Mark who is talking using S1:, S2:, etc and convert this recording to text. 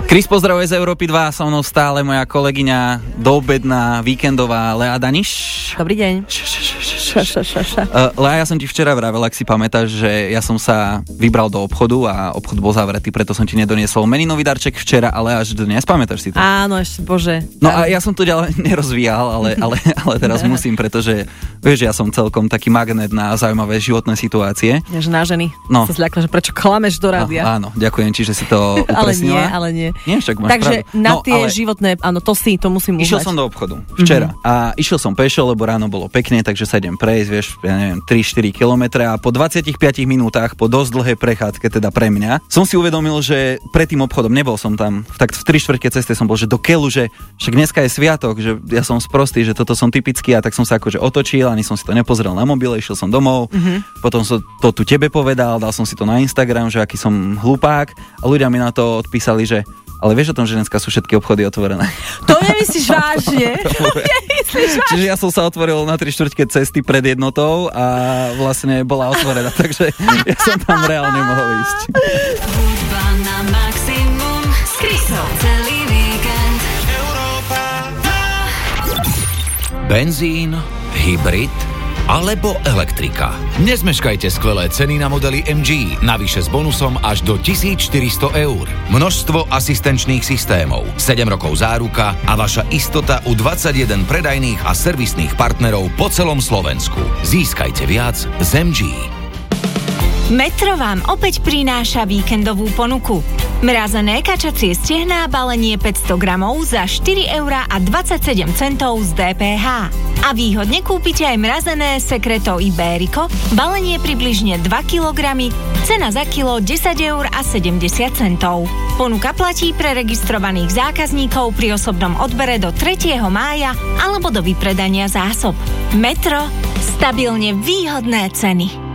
S1: Chris, pozdravuje z Európy 2, so mnou stále moja kolegyňa doobedná, víkendová Lea Daniš.
S2: Dobrý deň.
S1: Lea, ja som ti včera vravel, ak si pamätáš, že ja som sa vybral do obchodu a obchod bol zavretý, preto som ti nedoniesol meninový darček včera, ale až dnes, pamätáš si to?
S2: Áno, ešte, bože.
S1: No a ja som to ďalej nerozvíjal, ale teraz musím, pretože vieš, ja som celkom taký magnet na zaujímavé životné situácie.
S2: Že na ženy.
S1: No.
S2: Sa zľakla, že prečo klameš do rádia.
S1: Áno, ďakujem ti, že si to upresnila.
S2: Ale nie.
S1: Nie, však máš
S2: Takže
S1: pravdu.
S2: na tie životné, áno, to musím uznať.
S1: Išiel som do obchodu včera a išiel som pešo, lebo ráno bolo pekne, takže sa idem prejsť, vieš, ja neviem, 3-4 kilometre a po 25 minútach, po dosť dlhej prechádzke, teda pre mňa, som si uvedomil, že pred tým obchodom nebol som tam, tak v 3/4 ceste som bol, že do keľu, že však dneska je sviatok, že ja som sprostý, že toto som typický a tak som sa akože otočil, ani som si to nepozrel na mobile, išiel som domov, potom som to tu tebe povedal, dal som si to na Instagram, že aký som hlupák a ľudia mi na to odpísali, že ale vieš o tom, že dneska sú všetky obchody otvorené?
S2: To nemyslíš vážne?
S1: Čiže ja som sa otvoril na 3/4 cesty pred jednotou a vlastne bola otvorená, takže ja som tam reálne mohol ísť.
S3: Hudba na maximum s Chrisom celý víkend.
S4: Benzín, hybrid alebo elektrika. Nezmeškajte skvelé ceny na modely MG, navyše s bonusom až do 1400 €. Množstvo asistenčných systémov, 7 rokov záruka a vaša istota u 21 predajných a servisných partnerov po celom Slovensku. Získajte viac z MG.
S3: Metro vám opäť prináša víkendovú ponuku. Mrazené kačacie stehná balenie 500 gramov za 4,27 € z DPH. A výhodne kúpite aj mrazené Secreto Iberico, balenie približne 2 kg, cena za kilo 10,70 €. Ponuka platí pre registrovaných zákazníkov pri osobnom odbere do 3. mája alebo do vypredania zásob. Metro, stabilne výhodné ceny.